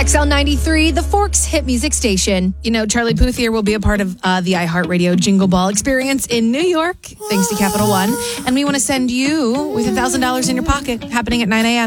XL 93, the Forks hit music station. You know, Charlie Puth here will be a part of the iHeartRadio Jingle Ball experience in New York, thanks to Capital One. And we want to send you with $1,000 in your pocket, happening at 9 a.m.